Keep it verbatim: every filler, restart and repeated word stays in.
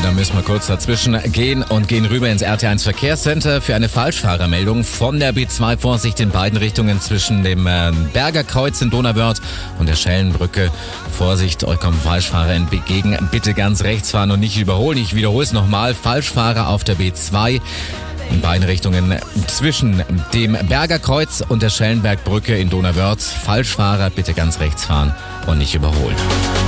Da müssen wir kurz dazwischen gehen und gehen rüber ins R T eins Verkehrscenter für eine Falschfahrermeldung von der B zwei. Vorsicht in beiden Richtungen zwischen dem äh, Berger Kreuz in Donauwörth und der Schellenbrücke. Vorsicht, euch kommen Falschfahrer entgegen. Bitte ganz rechts fahren und nicht überholen. Ich wiederhole es nochmal. Falschfahrer auf der B zwei. In beiden Richtungen zwischen dem Berger Kreuz und der Schellenbergbrücke in Donauwörth. Falschfahrer bitte ganz rechts fahren und nicht überholen.